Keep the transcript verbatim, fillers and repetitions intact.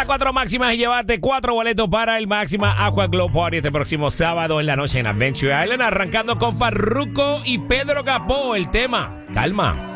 las cuatro máximas y llévate cuatro boletos para el Máxima Aqua Glow Party este próximo sábado en la noche en Adventure Island, arrancando con Farruko y Pedro Capó. El tema, calma.